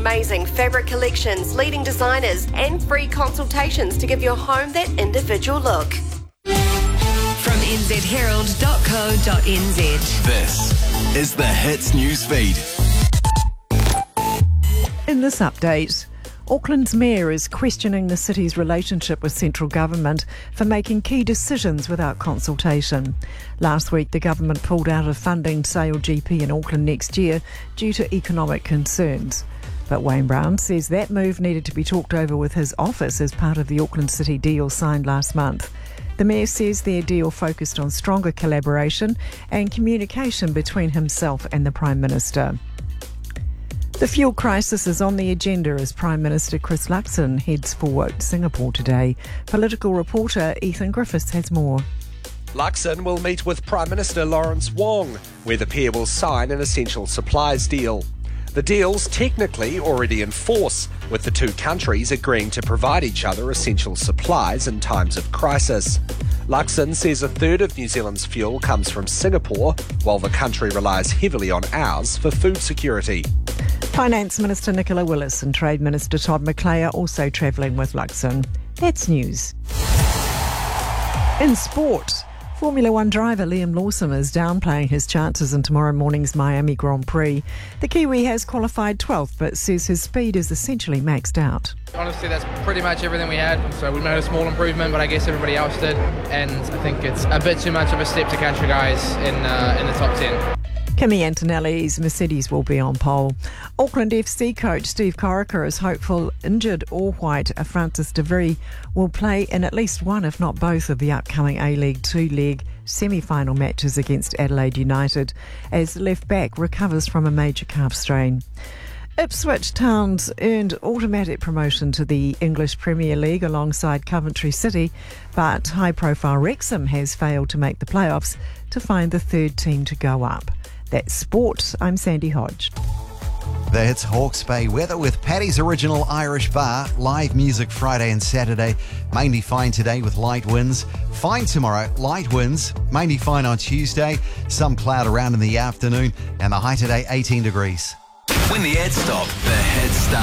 amazing fabric collections, leading designers, and free consultations to give your home that individual look. From nzherald.co.nz. This is the Hits Newsfeed. In this update, Auckland's mayor is questioning the city's relationship with central government for making key decisions without consultation. Last week, the government pulled out of funding Sale GP in Auckland next year due to economic concerns. But Wayne Brown says that move needed to be talked over with his office as part of the Auckland City deal signed last month. The mayor says their deal focused on stronger collaboration and communication between himself and the Prime Minister. The fuel crisis is on the agenda as Prime Minister Chris Luxon heads for Singapore today. Political reporter Ethan Griffiths has more. Luxon will meet with Prime Minister Lawrence Wong, where the pair will sign an essential supplies deal. The deal's technically already in force, with the two countries agreeing to provide each other essential supplies in times of crisis. Luxon says a third of New Zealand's fuel comes from Singapore, while the country relies heavily on ours for food security. Finance Minister Nicola Willis and Trade Minister Todd McClay are also travelling with Luxon. That's news. In sport, Formula One driver Liam Lawson is downplaying his chances in tomorrow morning's Miami Grand Prix. The Kiwi has qualified 12th but says his speed is essentially maxed out. Honestly, that's pretty much everything we had. So we made a small improvement, but I guess everybody else did. And I think it's a bit too much of a step to catch the guys in the top 10. Kimi Antonelli's Mercedes will be on pole. Auckland FC coach Steve Corica is hopeful injured all-white Francis de Vries will play in at least one, if not both, of the upcoming A-League two-leg semi-final matches against Adelaide United as left-back recovers from a major calf strain. Ipswich Town's earned automatic promotion to the English Premier League alongside Coventry City, but high-profile Wrexham has failed to make the playoffs to find the third team to go up. That's sport. I'm Sandy Hodge. The Hits Hawke's Bay weather with Paddy's Original Irish Bar. Live music Friday and Saturday. Mainly fine today with light winds. Fine tomorrow, light winds. Mainly fine on Tuesday. Some cloud around in the afternoon. And the high today, 18 degrees. When the ads stop, the hits start.